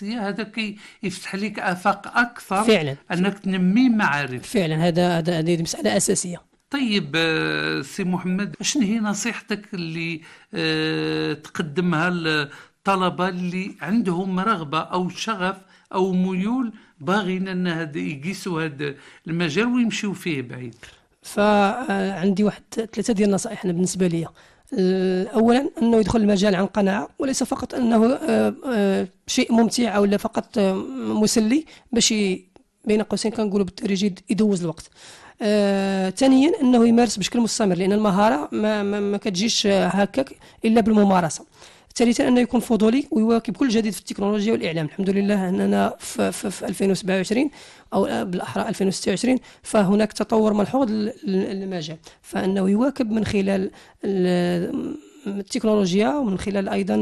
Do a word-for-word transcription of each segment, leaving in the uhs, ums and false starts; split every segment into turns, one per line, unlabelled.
الاختصاصيه، هذا كي يفتح لك افاق اكثر
فعلا
انك تنمي معارف.
فعلا هذا هذا هذه مساله اساسيه.
طيب آه، سي محمد، شنو هي نصيحتك اللي آه، تقدمها للطلبة اللي عندهم رغبة أو شغف أو ميول باغين أن هذا يقيسوا هذا المجال ويمشيوا فيه بعيد؟
فعندي واحد ثلاثه ديال النصائح انا بالنسبه لي. اولا انه يدخل المجال عن قناعه، وليس فقط انه آه، آه، شيء ممتع او لا فقط آه، مسلي باش بين قوسين كنقولوا بالتدريج يدوز الوقت. آه، ثانيا انه يمارس بشكل مستمر، لان المهاره ما, ما, ما كتجيش هكاك الا بالممارسه. ثالثا انه يكون فضولي ويواكب كل جديد في التكنولوجيا والاعلام. الحمد لله اننا في, في, في ألفين وسبعة وعشرين او بالاحرى ألفين وستة وعشرين فهناك تطور ملحوظ للمجال، فانه يواكب من خلال التكنولوجيا ومن خلال ايضا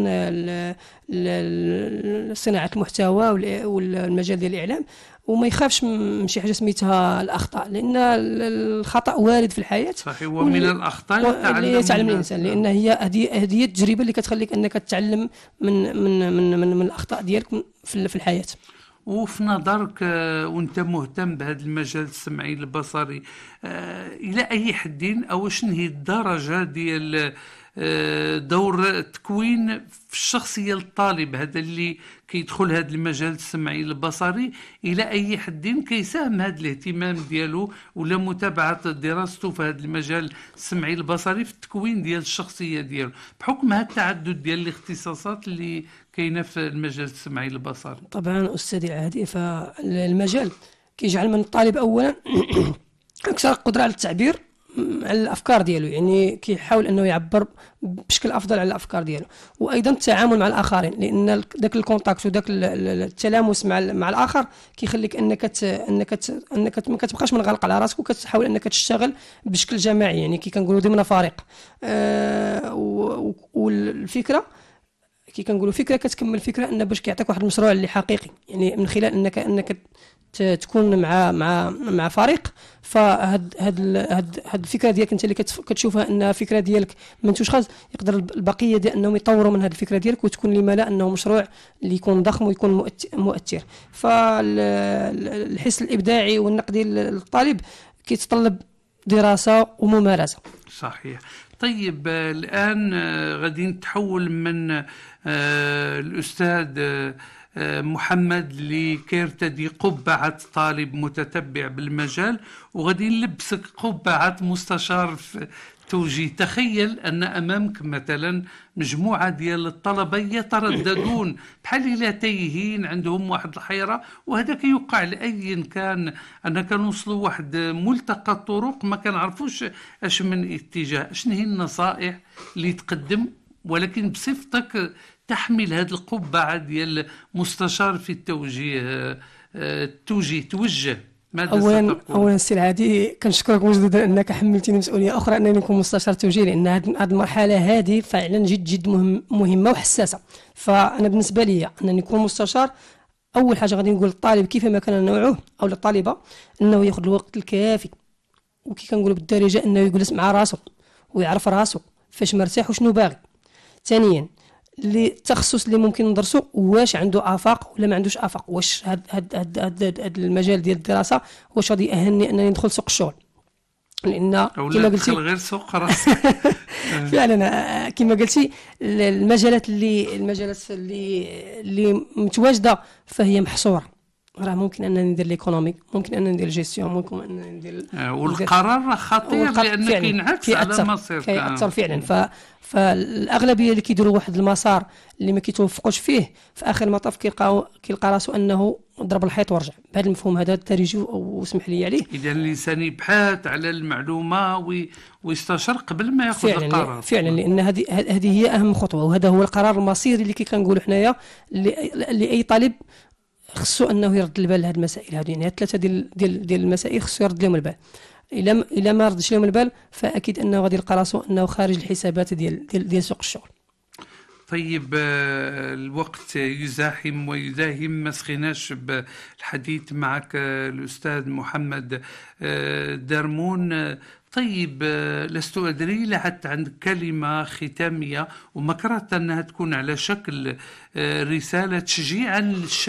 صناعه المحتوى والمجال ديال الاعلام، وما يخافش من شي حاجه سميتها الاخطاء، لان الخطا وارد في الحياه.
صحيح، ومن الاخطاء
اللي يتعلم الانسان، لان هي هذه هذه التجربه اللي كتخليك انك تتعلم من من من من, من الاخطاء ديالك في الحياه.
وفي نظرك وانت مهتم بهذا المجال السمعي البصري، الى اي حد او شنو هي الدرجه ديال دور تكوين في الشخصيه الطالب هذا اللي كيدخل هذا المجال السمعي البصري، الى اي حد كيساهم هذا الاهتمام ديالو ولا متابعه دراسته في هذا المجال السمعي البصري في التكوين ديال الشخصيه ديالو، بحكم هذا التعدد ديال الاختصاصات اللي كاينه في المجال السمعي البصري؟
طبعا استاذي العادي، فالمجال كيجعل من الطالب اولا اكثر قدره على التعبير على الافكار ديالو، يعني كيحاول انه يعبر بشكل افضل على الافكار ديالو، وايضا التعامل مع الاخرين، لان ذاك الكونتاكت وذاك التلامس مع مع الاخر كيخليك انك ت... انك ت... انك ما كتبقاش منغلق على راسك، وكتحاول انك تشتغل بشكل جماعي، يعني كي كنقولوا ضمن فريق. آه و... والفكره كي كنقولوا فكره كتكمل فكره، ان باش كيعطيك واحد المشروع اللي حقيقي، يعني من خلال انك انك تكون مع مع مع فريق، فهاد هاد هاد هاد الفكره ديالك انت اللي كتشوفها انها فكره ديالك منتوج خاص، يقدر البقيه ديال انهم يطوروا من هاد الفكره ديالك وتكون لما لا انه مشروع اللي يكون ضخم ويكون مؤثر. فالحس الابداعي والنقدي للطالب كيتطلب دراسه وممارسه.
صحيح. طيب الآن غادي نتحول من آه الأستاذ آه محمد اللي كيرتدي قبعة طالب متتبع بالمجال، وغادي نلبسك قبعة مستشار في التوجيه. تخيل أن أمامك مثلا مجموعة ديال الطلبة يترددون بحال إلا تايهين، عندهم واحد الحيرة، وهذا كيوقع لأي كان، أن كنوصلوا واحد ملتقى الطرق ما كنعرفوش اش من اتجاه. شنو هي النصائح اللي تقدم ولكن بصفتك تحمل هذه القبعة ديال مستشار في التوجيه، التوجيه توجه؟ ماذا
اولا
ستقول؟
اولا السي العادي كنشكرك مجددا انك حملتني مسؤوليه اخرى انني نكون مستشار توجيه، لان هذه المرحله هذه فعلا جد جد مهم مهمه وحساسه. فانا بالنسبه لي انني نكون مستشار، اول حاجه غادي نقول للطالب كيفما كان نوعه او للطالبه انه ياخذ الوقت الكافي، وكي كنقولوا بالدارجه انه يجلس مع راسه ويعرف راسه فاش مرتاح وشنو باغي. ثانيا اللي التخصص اللي ممكن ندرسه واش عنده افاق ولا ما عندوش افاق، واش هاد هاد هاد, هاد, هاد المجال ديال الدراسه واش غادي يأهلني انني ندخل سوق الشغل، لان
كما قلتي غير سوق راسك.
فعلا كما قلتي المجالات اللي المجالات اللي اللي متواجده فهي محصوره. راه ممكن انني ندير ليكونومي، ممكن انني ندير جيستيون، ممكن انني ندير
آه والقرار خطير لانه كينعكس على مصيرك،
كيأثر فعلا. ف فالاغلبيه اللي كيديروا واحد المسار اللي ما كيتوفقوش فيه في اخر المطاف كيلقاو كيلقى راسو انه ضرب الحيط ورجع، بهذا المفهوم هذا التريجي واسمح لي عليه.
اذا الانسان يبحث على المعلومه ويستشر قبل ما ياخذ
فعلا
القرار.
فعلا لان هذه هذه هي اهم خطوه، وهذا هو القرار المصيري اللي كي كنقولوا حنايا لاي طالب خصو انه يرد البال لهذه المسائل هذه. يعني ثلاثه ديال ديال ديال المسائل خصو يرد لهم البال. الا الا ما ردش لهم البال فاكيد انه غادي يلقى راسو انه خارج الحسابات ديال ديال, ديال سوق الشغل.
طيب الوقت يزاحم ويداهم، ما سخيناش بالحديث معك الأستاذ محمد درمون. طيب لست أدري لحتى عندك كلمة ختامية ومكرهت أنها تكون على شكل رسالة تشجيعا للشباب